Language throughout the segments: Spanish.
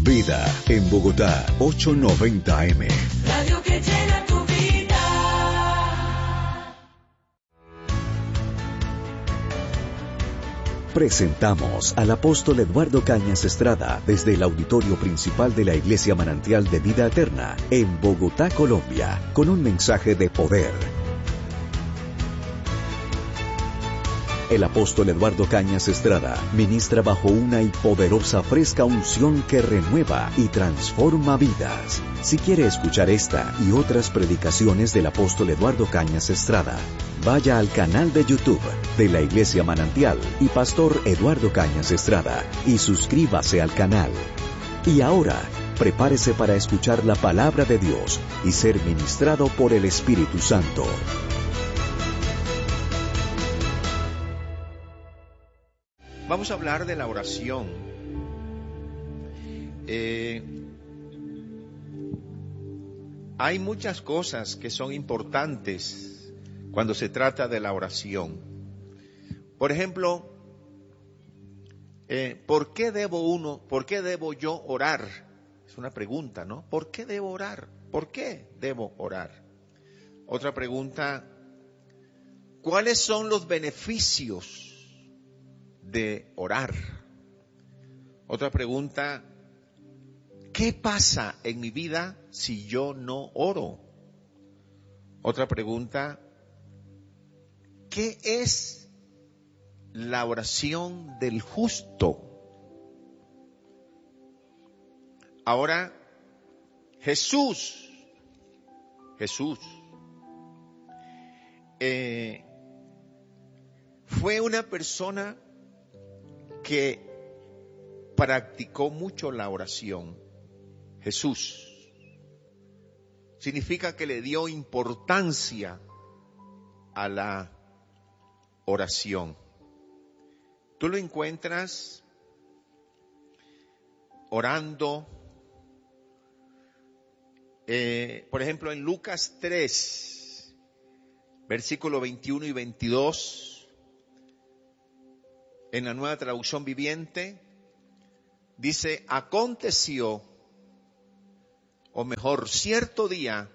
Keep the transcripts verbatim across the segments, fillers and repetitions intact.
Vida en Bogotá, ochocientos noventa A M. Radio que llena tu vida. Presentamos al apóstol Eduardo Cañas Estrada desde el auditorio principal de la Iglesia Manantial de Vida Eterna en Bogotá, Colombia, con un mensaje de poder. El apóstol Eduardo Cañas Estrada ministra bajo una y poderosa fresca unción que renueva y transforma vidas. Si quiere escuchar esta y otras predicaciones del apóstol Eduardo Cañas Estrada, vaya al canal de YouTube de la Iglesia Manantial y Pastor Eduardo Cañas Estrada y suscríbase al canal. Y ahora, prepárese para escuchar la palabra de Dios y ser ministrado por el Espíritu Santo. Vamos a hablar de la oración. Eh, hay muchas cosas que son importantes cuando se trata de la oración. Por ejemplo, eh, ¿por qué debo uno, por qué debo yo orar? Es una pregunta, ¿no? ¿Por qué debo orar? ¿Por qué debo orar? Otra pregunta, ¿cuáles son los beneficios de orar? Otra pregunta, ¿qué pasa en mi vida si yo no oro? Otra pregunta, ¿qué es la oración del justo? Ahora, Jesús, Jesús, eh, fue una persona que practicó mucho la oración. Jesús significa que le dio importancia a la oración. Tú lo encuentras orando, eh, por ejemplo, en Lucas tres, versículo veintiuno y veintidós. En la Nueva Traducción Viviente, dice, aconteció, o mejor, cierto día,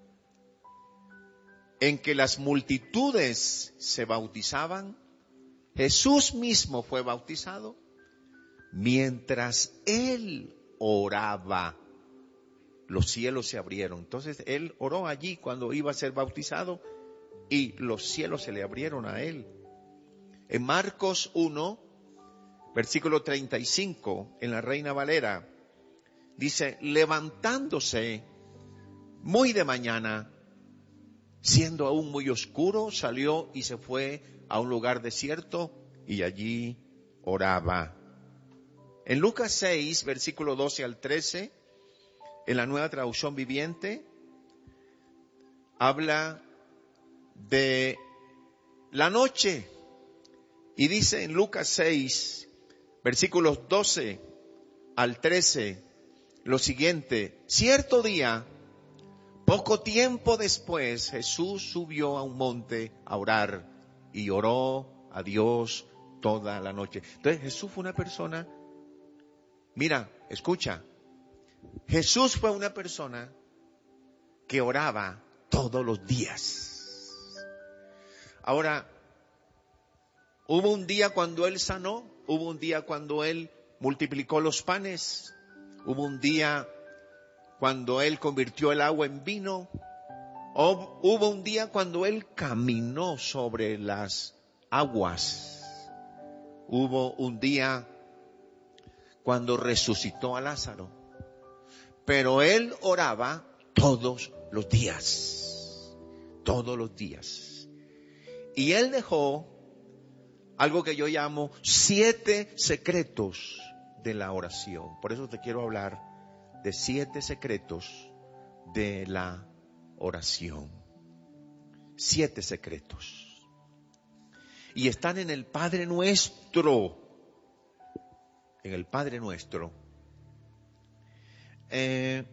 en que las multitudes se bautizaban, Jesús mismo fue bautizado, mientras Él oraba, los cielos se abrieron. Entonces, Él oró allí cuando iba a ser bautizado y los cielos se le abrieron a Él. En Marcos uno, versículo treinta y cinco, en la Reina Valera, dice, levantándose muy de mañana, siendo aún muy oscuro, salió y se fue a un lugar desierto y allí oraba. En Lucas seis, versículo doce al trece, en la Nueva Traducción Viviente, habla de la noche. Y dice en Lucas seis, versículos doce al trece, lo siguiente, cierto día, poco tiempo después, Jesús subió a un monte a orar y oró a Dios toda la noche. Entonces Jesús fue una persona, mira, escucha, Jesús fue una persona que oraba todos los días. Ahora, hubo un día cuando Él sanó, hubo un día cuando Él multiplicó los panes, hubo un día cuando Él convirtió el agua en vino, hubo un día cuando Él caminó sobre las aguas, hubo un día cuando resucitó a Lázaro, pero Él oraba todos los días, todos los días. Y Él dejó algo que yo llamo siete secretos de la oración. Por eso te quiero hablar de siete secretos de la oración. Siete secretos. Y están en el Padre Nuestro. En el Padre Nuestro. Eh,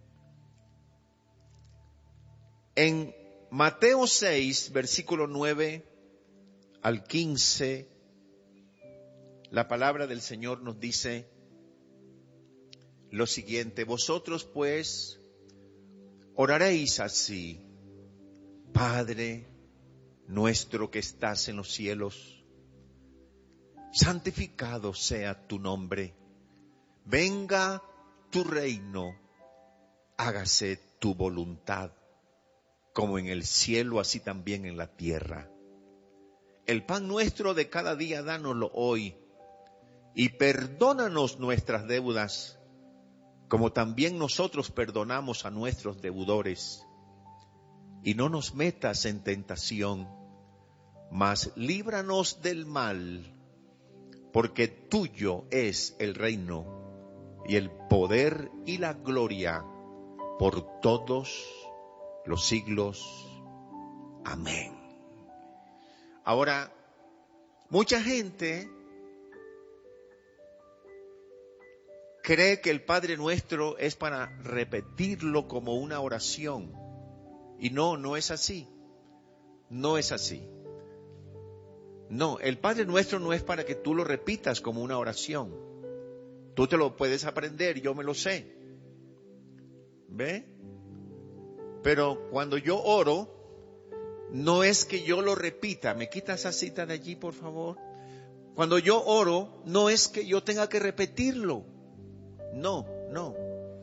en Mateo seis, versículo nueve al quince, la palabra del Señor nos dice lo siguiente: vosotros pues oraréis así: Padre nuestro que estás en los cielos, santificado sea tu nombre, venga tu reino, hágase tu voluntad, como en el cielo, así también en la tierra. El pan nuestro de cada día, dánoslo hoy, y perdónanos nuestras deudas, como también nosotros perdonamos a nuestros deudores. Y no nos metas en tentación, mas líbranos del mal, porque tuyo es el reino, y el poder y la gloria, por todos los siglos. Amén. Ahora, mucha gente cree que el Padre Nuestro es para repetirlo como una oración. Y no, no es así. No es así. No, el Padre Nuestro no es para que tú lo repitas como una oración. Tú te lo puedes aprender, yo me lo sé. ¿Ve? Pero cuando yo oro, no es que yo lo repita. ¿Me quita esa cita de allí, por favor? Cuando yo oro, no es que yo tenga que repetirlo. No, no.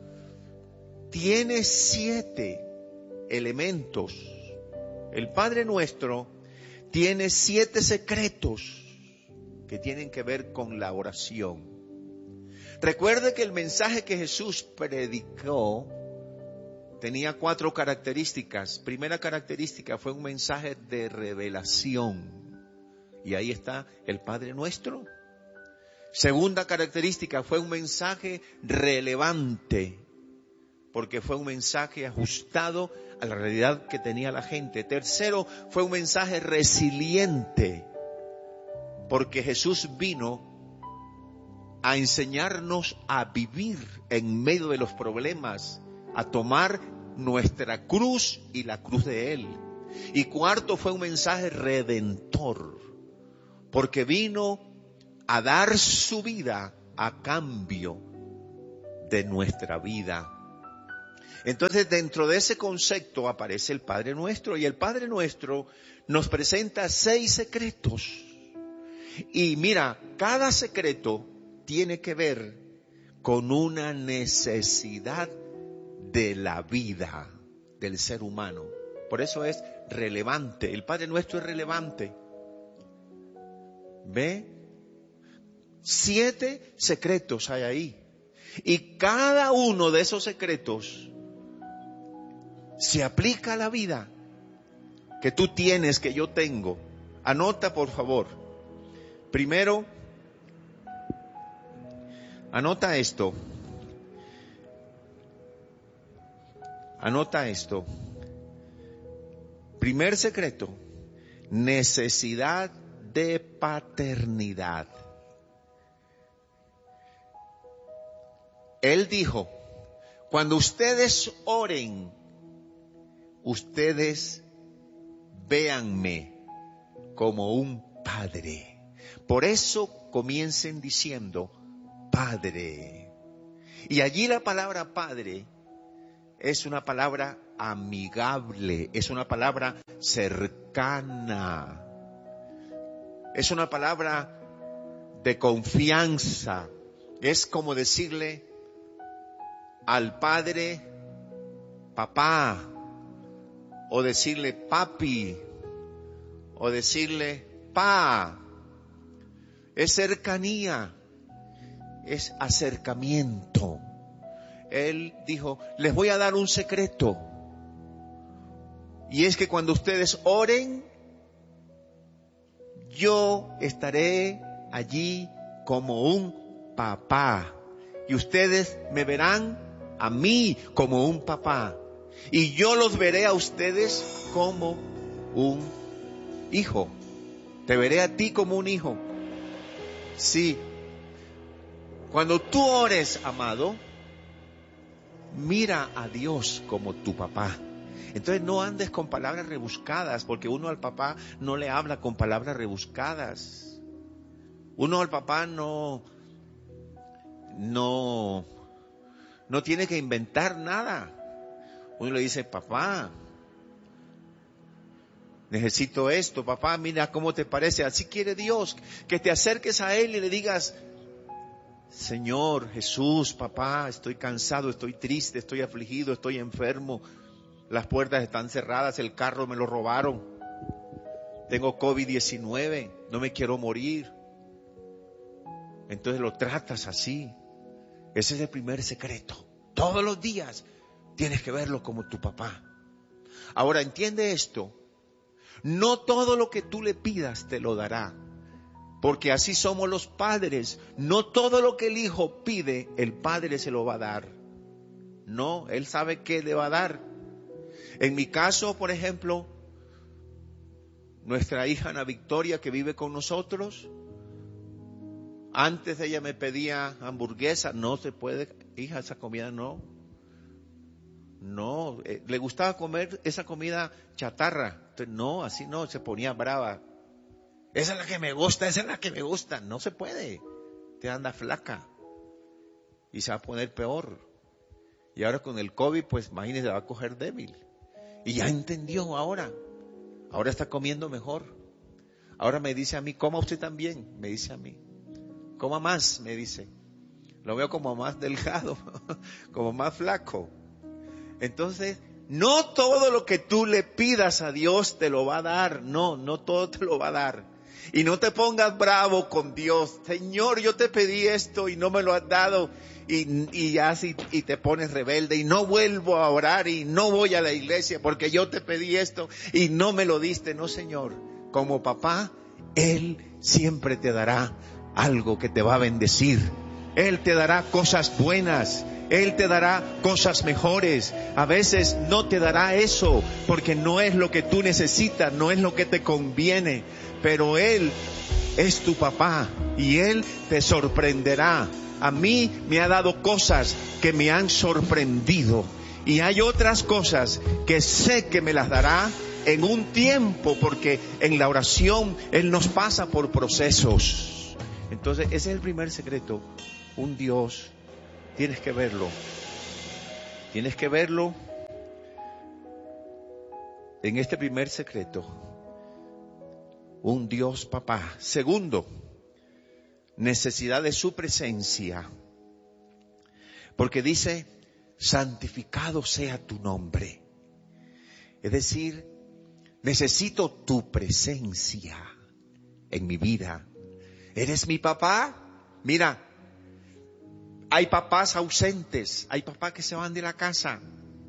Tiene siete elementos. El Padre Nuestro tiene siete secretos que tienen que ver con la oración. Recuerde que el mensaje que Jesús predicó tenía cuatro características. Primera característica fue un mensaje de revelación. Y ahí está el Padre Nuestro. Segunda característica fue un mensaje relevante, porque fue un mensaje ajustado a la realidad que tenía la gente. Tercero, fue un mensaje resiliente, porque Jesús vino a enseñarnos a vivir en medio de los problemas, a tomar nuestra cruz y la cruz de Él. Y cuarto, fue un mensaje redentor, porque vino a dar su vida a cambio de nuestra vida. Entonces, dentro de ese concepto aparece el Padre Nuestro, y el Padre Nuestro nos presenta seis secretos. Y mira, cada secreto tiene que ver con una necesidad de la vida del ser humano. Por eso es relevante. El Padre Nuestro es relevante. ¿Ve? Siete secretos hay ahí. Y cada uno de esos secretos se aplica a la vida que tú tienes, que yo tengo. Anota, por favor. Primero, anota esto. Anota esto. Primer secreto: necesidad de paternidad. Él dijo: cuando ustedes oren, ustedes véanme como un padre. Por eso comiencen diciendo Padre. Y allí la palabra Padre es una palabra amigable, es una palabra cercana, es una palabra de confianza. Es como decirle al padre papá, o decirle papi, o decirle pa. Es cercanía, es acercamiento. Él dijo: les voy a dar un secreto, y es que cuando ustedes oren, yo estaré allí como un papá, y ustedes me verán a mí como un papá, y yo los veré a ustedes como un hijo. Te veré a ti como un hijo. Sí. Cuando tú ores, amado, mira a Dios como tu papá. Entonces no andes con palabras rebuscadas, porque uno al papá no le habla con palabras rebuscadas. Uno al papá no, no, No tiene que inventar nada. Uno le dice, papá, necesito esto, papá, mira cómo te parece. Así quiere Dios, que te acerques a Él y le digas, Señor Jesús, papá, estoy cansado, estoy triste, estoy afligido, estoy enfermo. Las puertas están cerradas, el carro me lo robaron. Tengo COVID diecinueve, no me quiero morir. Entonces lo tratas así. Ese es el primer secreto. Todos los días tienes que verlo como tu papá. Ahora entiende esto. No todo lo que tú le pidas te lo dará. Porque así somos los padres. No todo lo que el hijo pide, el padre se lo va a dar. No, él sabe qué le va a dar. En mi caso, por ejemplo, nuestra hija Ana Victoria, que vive con nosotros, antes ella me pedía hamburguesa. No se puede, hija, esa comida no. No, eh, le gustaba comer esa comida chatarra. Entonces, no, así no, se ponía brava. Esa es la que me gusta, esa es la que me gusta. No se puede. Te anda flaca. Y se va a poner peor. Y ahora con el COVID, pues imagínese, va a coger débil. Y ya entendió ahora. Ahora está comiendo mejor. Ahora me dice a mí, coma usted también. Me dice a mí. Coma más, me dice. Lo veo como más delgado, como más flaco. Entonces, no todo lo que tú le pidas a Dios te lo va a dar. No, no todo te lo va a dar. Y no te pongas bravo con Dios. Señor, yo te pedí esto y no me lo has dado. Y, y así, y te pones rebelde y no vuelvo a orar y no voy a la iglesia porque yo te pedí esto y no me lo diste. No, Señor. Como papá, Él siempre te dará algo que te va a bendecir. Él te dará cosas buenas. Él te dará cosas mejores. A veces no te dará eso porque no es lo que tú necesitas, no es lo que te conviene. Pero Él es tu papá y Él te sorprenderá. A mí me ha dado cosas que me han sorprendido. Y hay otras cosas que sé que me las dará en un tiempo, porque en la oración Él nos pasa por procesos. Entonces ese es el primer secreto. Un Dios, tienes que verlo. Tienes que verlo en este primer secreto. Un Dios papá. Segundo, necesidad de su presencia. Porque dice, santificado sea tu nombre. Es decir, necesito tu presencia en mi vida. ¿Eres mi papá? Mira, hay papás ausentes, hay papás que se van de la casa.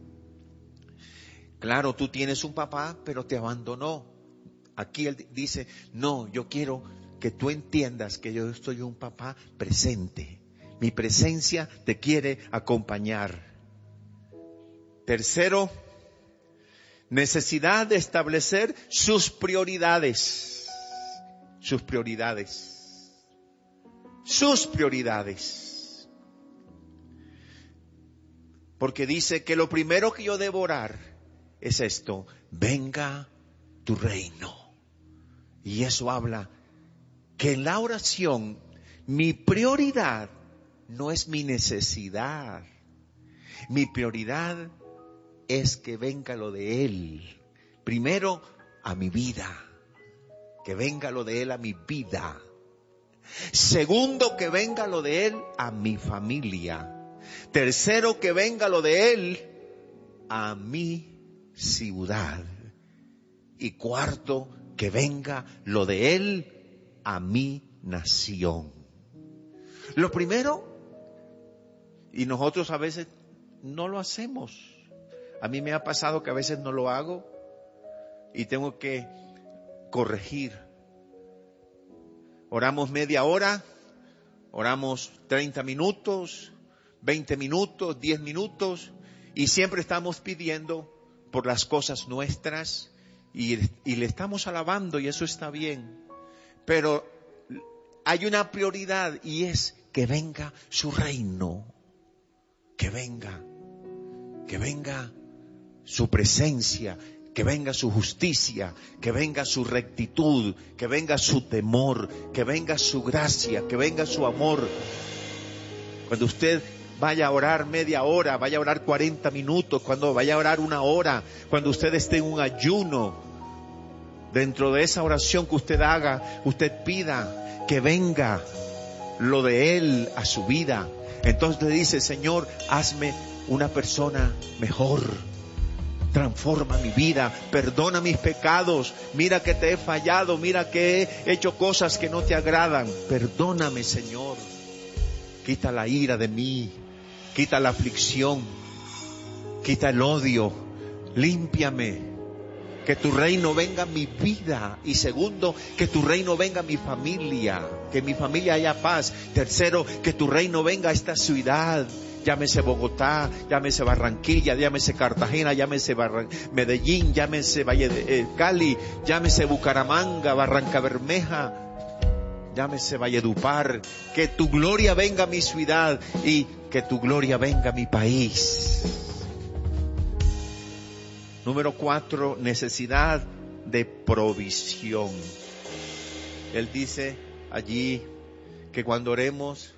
Claro, tú tienes un papá, pero te abandonó. Aquí él dice, no, yo quiero que tú entiendas que yo soy un papá presente. Mi presencia te quiere acompañar. Tercero, necesidad de establecer sus prioridades. Sus prioridades. Sus prioridades. Porque dice que lo primero que yo debo orar es esto: venga tu reino. Y eso habla que en la oración mi prioridad no es mi necesidad. Mi prioridad es que venga lo de Él. Primero a mi vida. Que venga lo de Él a mi vida. Segundo, que venga lo de Él a mi familia. Tercero, que venga lo de Él a mi ciudad. Y cuarto, que venga lo de Él a mi nación. Lo primero, y nosotros a veces no lo hacemos. A mí me ha pasado que a veces no lo hago y tengo que corregir. Oramos media hora, oramos treinta minutos, veinte minutos, diez minutos, y siempre estamos pidiendo por las cosas nuestras y, y le estamos alabando, y eso está bien. Pero hay una prioridad y es que venga su reino, que venga, que venga su presencia, que venga su justicia, que venga su rectitud, que venga su temor, que venga su gracia, que venga su amor. Cuando usted vaya a orar media hora, vaya a orar cuarenta minutos, cuando vaya a orar una hora, cuando usted esté en un ayuno, dentro de esa oración que usted haga, usted pida que venga lo de Él a su vida. Entonces le dice: Señor, hazme una persona mejor. Transforma mi vida, perdona mis pecados. Mira que te he fallado, mira que he hecho cosas que no te agradan. Perdóname, Señor. Quita la ira de mí, quita la aflicción, quita el odio, límpiame. Que tu reino venga a mi vida. Y segundo, que tu reino venga a mi familia, que en mi familia haya paz. Tercero, que tu reino venga a esta ciudad. Llámese Bogotá, llámese Barranquilla, llámese Cartagena, llámese Barran- Medellín, llámese Valle de eh, Cali, llámese Bucaramanga, Barranca Bermeja, llámese Valledupar. Que tu gloria venga a mi ciudad y que tu gloria venga a mi país. Número cuatro, necesidad de provisión. Él dice allí que cuando oremos,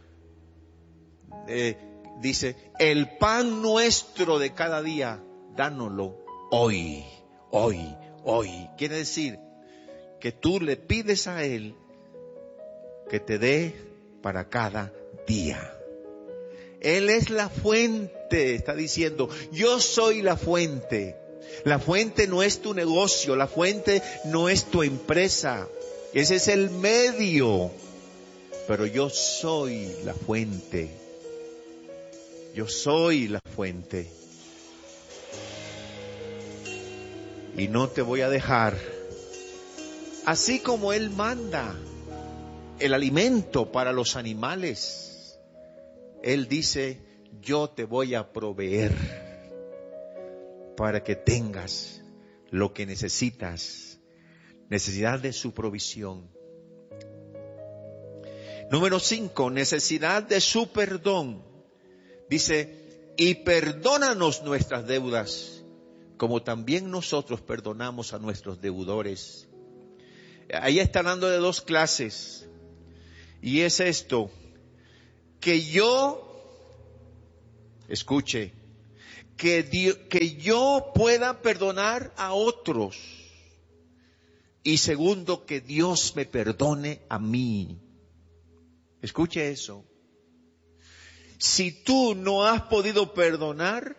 eh, dice: el pan nuestro de cada día, dánoslo hoy, hoy, hoy. Quiere decir que tú le pides a Él que te dé para cada día. Él es la fuente, está diciendo: yo soy la fuente. La fuente no es tu negocio, la fuente no es tu empresa. Ese es el medio. Pero yo soy la fuente. Yo soy la fuente. Y no te voy a dejar. Así como Él manda el alimento para los animales, Él dice: yo te voy a proveer para que tengas lo que necesitas. Necesidad de su provisión. Número cinco, necesidad de su perdón. Dice: y perdónanos nuestras deudas, como también nosotros perdonamos a nuestros deudores. Ahí está hablando de dos clases. Y es esto: que yo, escuche, que, Dios, que yo pueda perdonar a otros. Y segundo, que Dios me perdone a mí. Escuche eso. Si tú no has podido perdonar,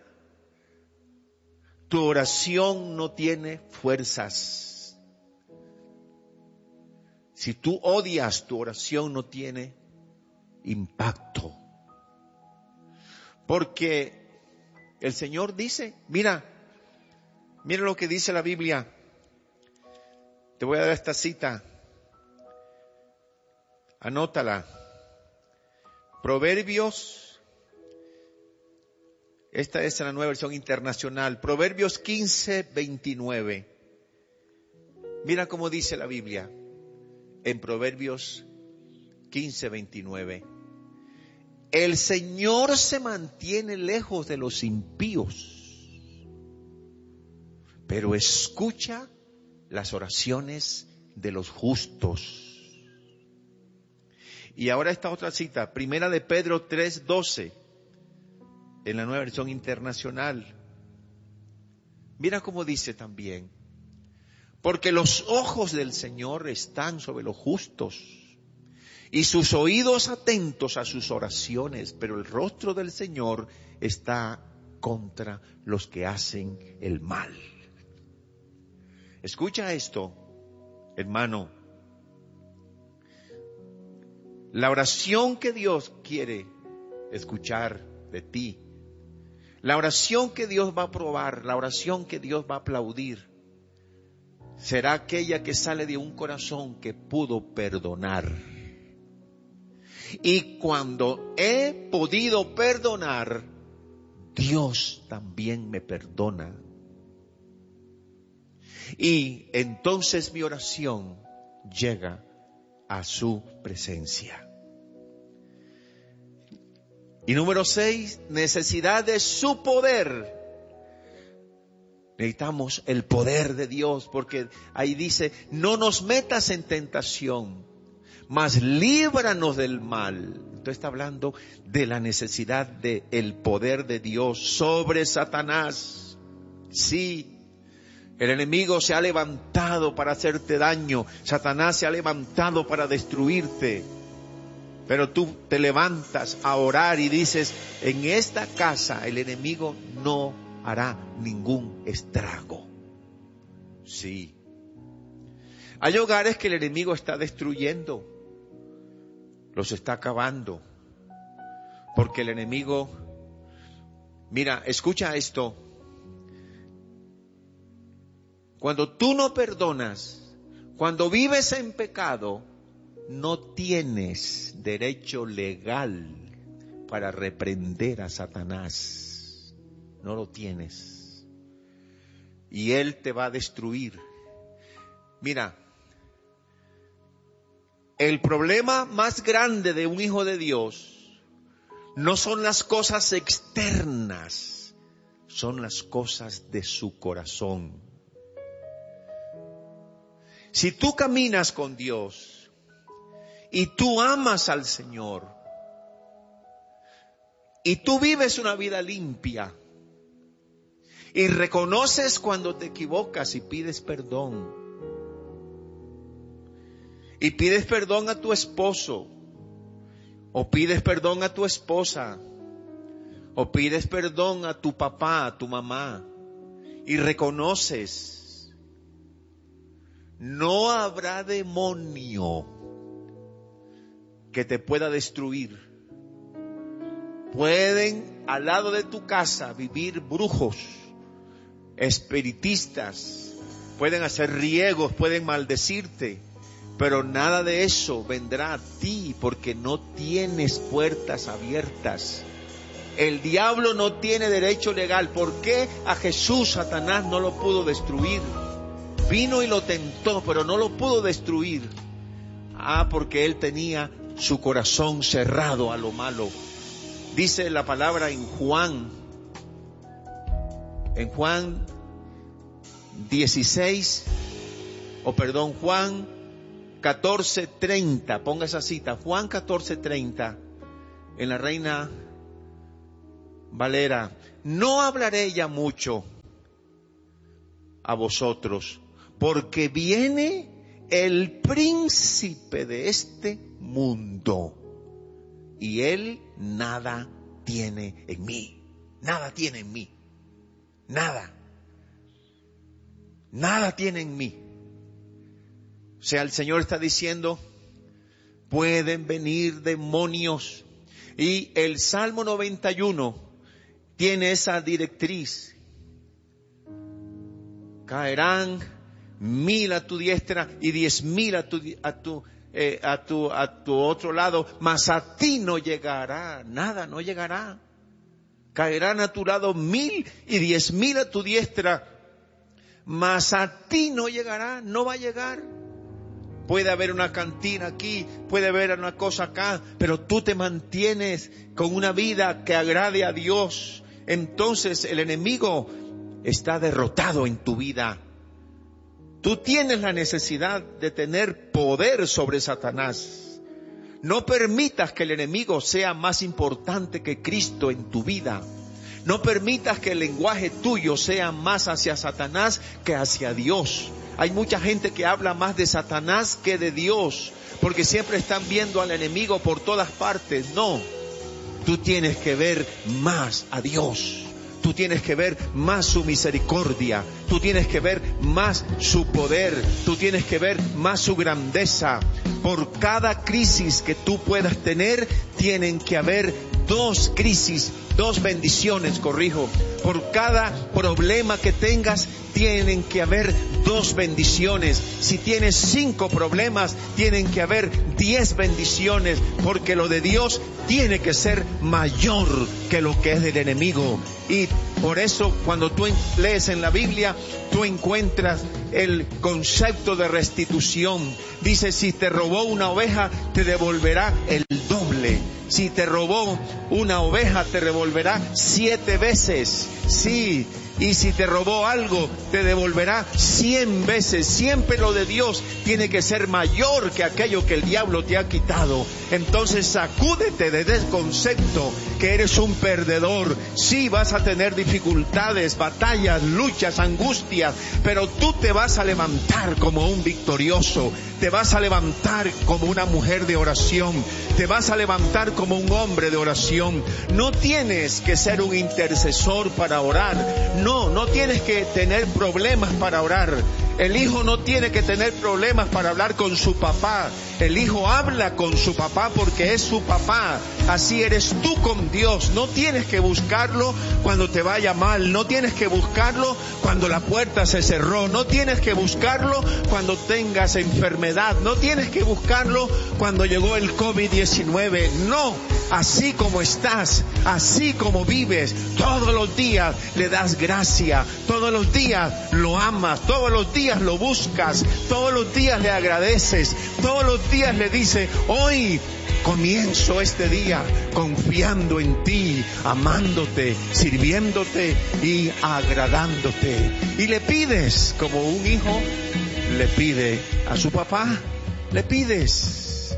tu oración no tiene fuerzas. Si tú odias, tu oración no tiene impacto. Porque el Señor dice, mira, mira lo que dice la Biblia. Te voy a dar esta cita. Anótala. Proverbios, esta es la nueva versión internacional. Proverbios quince, veintinueve. Mira cómo dice la Biblia en Proverbios quince, veintinueve. El Señor se mantiene lejos de los impíos, pero escucha las oraciones de los justos. Y ahora esta otra cita, primera de Pedro tres, doce, en la nueva versión internacional. Mira cómo dice también: porque los ojos del Señor están sobre los justos, y sus oídos atentos a sus oraciones, pero el rostro del Señor está contra los que hacen el mal. Escucha esto, hermano. La oración que Dios quiere escuchar de ti, la oración que Dios va a aprobar, la oración que Dios va a aplaudir, será aquella que sale de un corazón que pudo perdonar. Y cuando he podido perdonar, Dios también me perdona. Y entonces mi oración llega a su presencia. Y número seis, necesidad de su poder. Necesitamos el poder de Dios, porque ahí dice: no nos metas en tentación, mas líbranos del mal. Entonces está hablando de la necesidad del poder de Dios sobre Satanás. Sí, el enemigo se ha levantado para hacerte daño. Satanás se ha levantado para destruirte. Pero tú te levantas a orar y dices, en esta casa el enemigo no hará ningún estrago. Sí. Hay hogares que el enemigo está destruyendo, los está acabando, porque el enemigo, mira, escucha esto, cuando tú no perdonas, cuando vives en pecado, no tienes derecho legal para reprender a Satanás, no lo tienes, y él te va a destruir. Mira, el problema más grande de un hijo de Dios no son las cosas externas, son las cosas de su corazón. Si tú caminas con Dios y tú amas al Señor y tú vives una vida limpia y reconoces cuando te equivocas y pides perdón, y pides perdón a tu esposo, o pides perdón a tu esposa, o pides perdón a tu papá, a tu mamá, y reconoces, no habrá demonio que te pueda destruir. Pueden al lado de tu casa vivir brujos, espiritistas, pueden hacer riegos, pueden maldecirte, pero nada de eso vendrá a ti porque no tienes puertas abiertas. El diablo no tiene derecho legal. ¿Por qué a Jesús Satanás no lo pudo destruir? Vino y lo tentó, pero no lo pudo destruir. Ah, porque él tenía su corazón cerrado a lo malo. Dice la palabra en Juan, en Juan dieciséis, o perdón, Juan catorce treinta, ponga esa cita, Juan catorce treinta, en la Reina Valera: no hablaré ya mucho a vosotros, porque viene el príncipe de este mundo, y él nada tiene en mí, nada tiene en mí, nada, nada tiene en mí. O sea, el Señor está diciendo, pueden venir demonios. Y el Salmo noventa y uno tiene esa directriz. Caerán mil a tu diestra y diez mil a tu, a tu, eh, a tu, a tu otro lado, mas a ti no llegará, nada, no llegará. Caerán a tu lado mil y diez mil a tu diestra, mas a ti no llegará, no va a llegar. Puede haber una cantina aquí, puede haber una cosa acá, pero tú te mantienes con una vida que agrade a Dios. Entonces el enemigo está derrotado en tu vida. Tú tienes la necesidad de tener poder sobre Satanás. No permitas que el enemigo sea más importante que Cristo en tu vida. No permitas que el lenguaje tuyo sea más hacia Satanás que hacia Dios. Hay mucha gente que habla más de Satanás que de Dios, porque siempre están viendo al enemigo por todas partes. No, tú tienes que ver más a Dios. Tú tienes que ver más su misericordia. Tú tienes que ver más su poder. Tú tienes que ver más su grandeza. Por cada crisis que tú puedas tener, tienen que haber dos crisis, dos bendiciones, corrijo. Por cada problema que tengas, tienen que haber dos bendiciones. Si tienes cinco problemas, tienen que haber diez bendiciones, porque lo de Dios tiene que ser mayor que lo que es del enemigo. Y por eso cuando tú lees en la Biblia, tú encuentras el concepto de restitución. Dice, si te robó una oveja, te devolverá el doble. Si te robó una oveja, te devolverá siete veces. Sí, Y si te robó algo, te devolverá cien veces. Siempre lo de Dios tiene que ser mayor que aquello que el diablo te ha quitado. Entonces sacúdete desde el concepto que eres un perdedor. Sí, vas a tener dificultades, batallas, luchas, angustias, pero tú te vas a levantar como un victorioso. Te vas a levantar como una mujer de oración. Te vas a levantar como un hombre de oración. No tienes que ser un intercesor para orar. No, no tienes que tener problemas para orar. El hijo no tiene que tener problemas para hablar con su papá. El hijo habla con su papá porque es su papá. Así eres tú con Dios. No tienes que buscarlo cuando te vaya mal. No tienes que buscarlo cuando la puerta se cerró. No tienes que buscarlo cuando tengas enfermedad. No tienes que buscarlo cuando llegó el COVID diecinueve. No, así como estás, así como vives, todos los días le das gracia. Todos los días lo amas. Todos los días lo buscas. Todos los días le agradeces. Todos los días le dices: hoy comienzo este día confiando en ti, amándote, sirviéndote y agradándote. Y le pides como un hijo le pide a su papá. Le pides.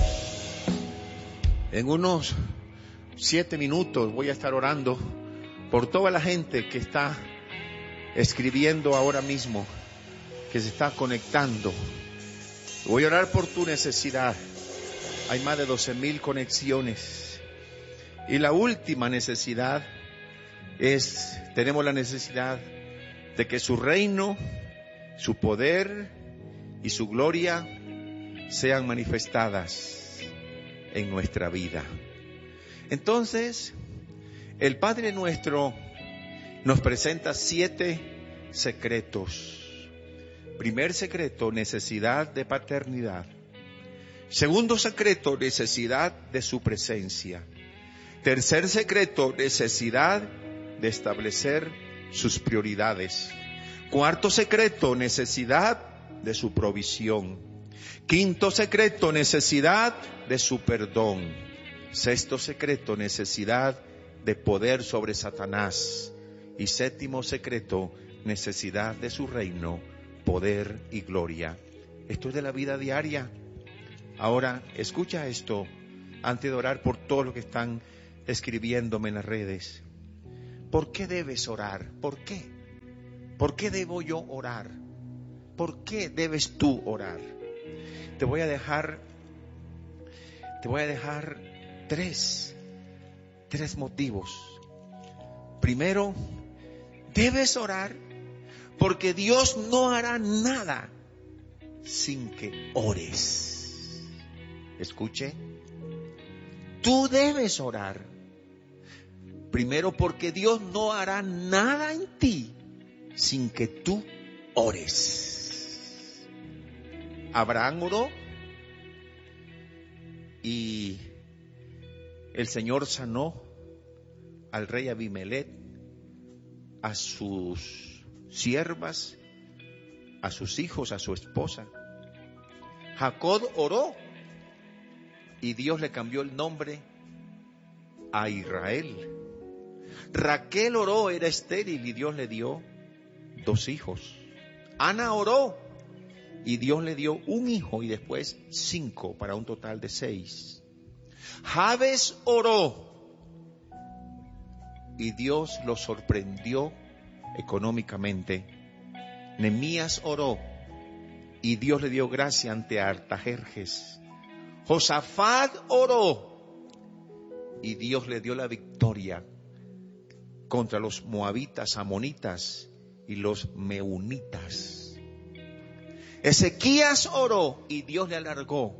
En unos siete minutos voy a estar orando por toda la gente que está escribiendo ahora mismo, que se está conectando. Voy a orar por tu necesidad. Hay más de doce mil conexiones. Y la última necesidad es, tenemos la necesidad de que su reino, su poder y su gloria sean manifestadas en nuestra vida. Entonces, el Padre nuestro nos presenta siete secretos. Primer secreto, necesidad de paternidad. Segundo secreto, necesidad de su presencia. Tercer secreto, necesidad de establecer sus prioridades. Cuarto secreto, necesidad de su provisión. Quinto secreto, necesidad de su perdón. Sexto secreto, necesidad de poder sobre Satanás. Y séptimo secreto, necesidad de su reino, poder y gloria. Esto es de la vida diaria. Ahora, escucha esto antes de orar por todos los que están escribiéndome en las redes. ¿Por qué debes orar? ¿Por qué? ¿Por qué debo yo orar? ¿Por qué debes tú orar? Te voy a dejar, te voy a dejar tres, tres motivos. Primero, debes orar porque Dios no hará nada sin que ores. Escuche, tú debes orar. Primero porque Dios no hará nada en ti sin que tú ores. Abraham oró y el Señor sanó al rey Abimelech, a sus siervas, a sus hijos, a su esposa. Jacob oró y Dios le cambió el nombre a Israel. Raquel oró, era estéril y Dios le dio dos hijos. Ana oró y Dios le dio un hijo y después cinco, para un total de seis. Jabes oró y Dios lo sorprendió económicamente. Nehemías oró y Dios le dio gracia ante Artajerjes. Josafat oró y Dios le dio la victoria contra los moabitas, amonitas y los meunitas. Ezequías oró y Dios le alargó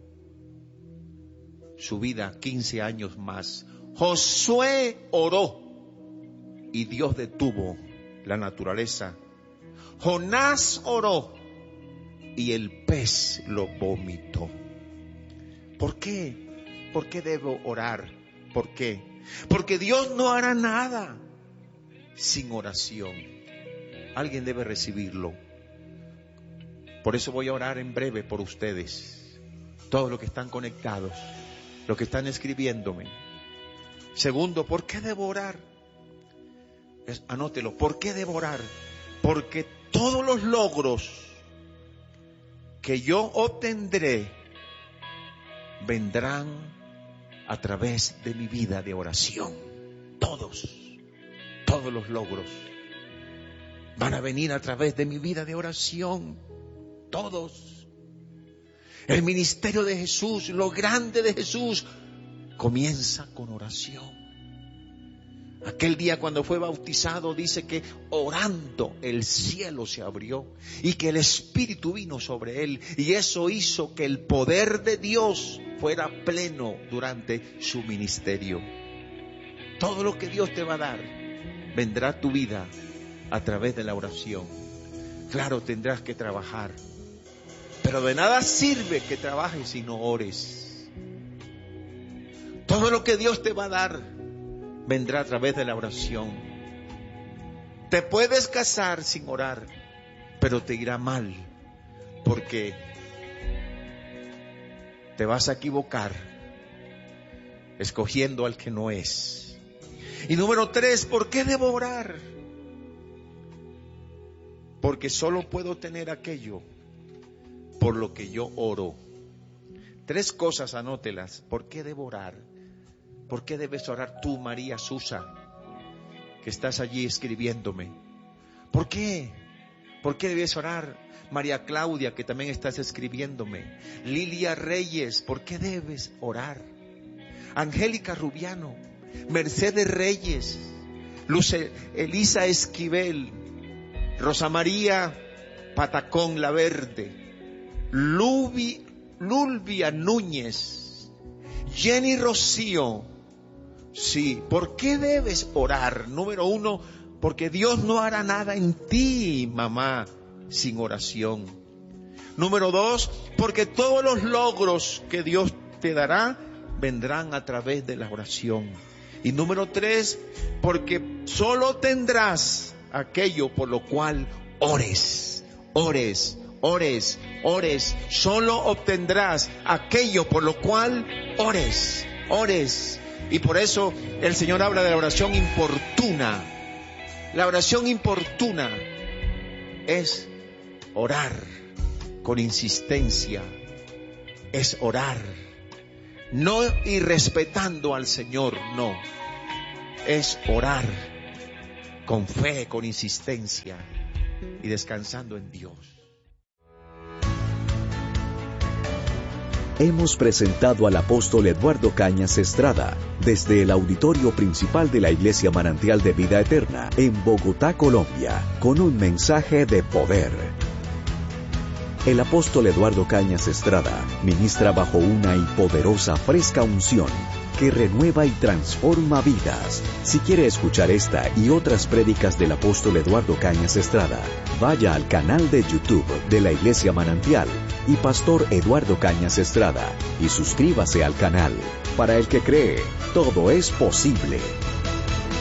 su vida quince años más. Josué oró y Dios detuvo la naturaleza. Jonás oró y el pez lo vomitó. ¿Por qué? ¿Por qué debo orar? ¿Por qué? Porque Dios no hará nada sin oración. Alguien debe recibirlo. Por eso voy a orar en breve por ustedes, todos los que están conectados, los que están escribiéndome. Segundo, ¿por qué debo orar? Es, anótelo. ¿Por qué debo orar? Porque todos los logros que yo obtendré vendrán a través de mi vida de oración. Todos, todos los logros van a venir a través de mi vida de oración. Todos. El ministerio de Jesús, lo grande de Jesús, comienza con oración. Aquel día cuando fue bautizado dice que orando el cielo se abrió y que el Espíritu vino sobre él, y eso hizo que el poder de Dios fuera pleno durante su ministerio. Todo lo que Dios te va a dar vendrá a tu vida a través de la oración. Claro, tendrás que trabajar, pero de nada sirve que trabajes si no ores. Todo lo que Dios te va a dar vendrá a través de la oración. Te puedes casar sin orar, pero te irá mal, porque te vas a equivocar escogiendo al que no es. Y número tres, ¿por qué debo orar? Porque solo puedo tener aquello por lo que yo oro. Tres cosas, anótelas. ¿Por qué debo orar? ¿Por qué debes orar tú, María Susa, que estás allí escribiéndome? ¿Por qué? ¿Por qué debes orar, María Claudia, que también estás escribiéndome? Lilia Reyes, ¿por qué debes orar? Angélica Rubiano, Mercedes Reyes, Luce, Elisa Esquivel, Rosa María Patacón La Verde, Lubi, Lulvia Núñez, Jenny Rocío. Sí, ¿por qué debes orar? Número uno, porque Dios no hará nada en ti, mamá, sin oración. Número dos, porque todos los logros que Dios te dará vendrán a través de la oración. Y número tres, porque solo tendrás aquello por lo cual ores, ores, ores, ores. Solo obtendrás aquello por lo cual ores, ores. Y por eso el Señor habla de la oración importuna. La oración importuna es orar con insistencia, es orar, no irrespetando al Señor, no, es orar con fe, con insistencia y descansando en Dios. Hemos presentado al apóstol Eduardo Cañas Estrada desde el auditorio principal de la Iglesia Manantial de Vida Eterna en Bogotá, Colombia, con un mensaje de poder. El apóstol Eduardo Cañas Estrada ministra bajo una y poderosa fresca unción que renueva y transforma vidas. Si quiere escuchar esta y otras prédicas del apóstol Eduardo Cañas Estrada, vaya al canal de YouTube de la Iglesia Manantial y Pastor Eduardo Cañas Estrada y suscríbase al canal. Para el que cree, todo es posible.